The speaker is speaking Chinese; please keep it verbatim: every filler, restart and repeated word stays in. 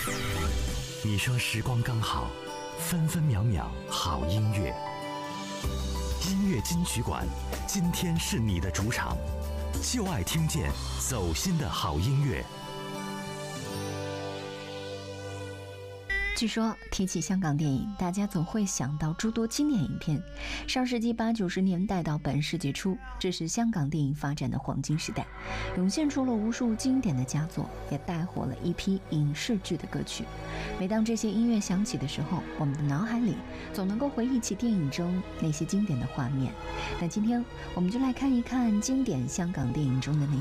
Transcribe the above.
你说时光刚好，分分秒秒好音乐。音乐金曲馆，今天是你的主场，就爱听见走心的好音乐。 据说提起香港电影，大家总会想到诸多经典影片。上世纪八九十年代到本世纪初，这是香港电影发展的黄金时代，涌现出了无数经典的佳作，也带火了一批影视剧的歌曲。每当这些音乐响起的时候，我们的脑海里总能够回忆起电影中那些经典的画面。那今天我们就来看一看经典香港电影中的那些经典音乐吧，听一看有没有你最喜欢的那一首呢？